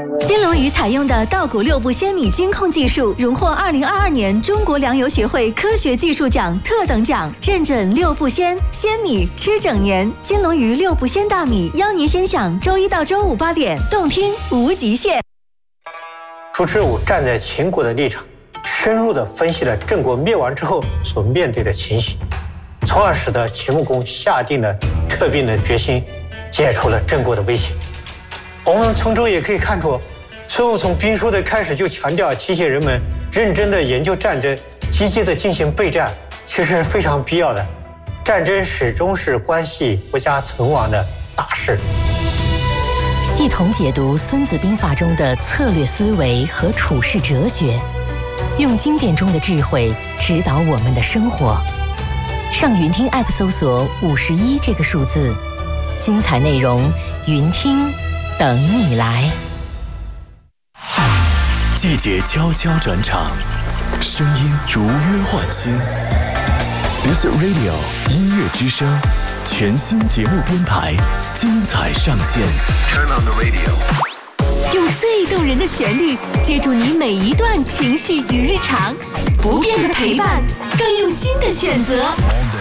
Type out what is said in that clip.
金龙鱼采用的稻谷6步鲜米精控技术，荣获2022年中国粮油学会科学技术奖特等奖，认准6步鲜米吃整年。金龙鱼6步鲜大米，邀您先享周一到周五8点，动听无极限。 主持人站在秦国的立场，深入地分析了郑国灭亡之后所面对的情形，从而使得秦穆公下定了撤兵的决心，解除了郑国的威胁。我们从中也可以看出，孙武从兵书的开始就强调提醒人们认真地研究战争，积极地进行备战，其实是非常必要的。战争始终是关系国家存亡的大事。 系统解读《孙子兵法》中的策略思维和处世哲学，用经典中的智慧指导我们的生活。上云听 App 搜索51这个数字，精彩内容云听等你来。 季节悄悄转场，声音如约唤醒。This Radio 音乐之声全新节目编排，精彩上线。Turn on the radio。 用最动人的旋律接住你每一段情绪与日常，不变的陪伴，更用心的选择。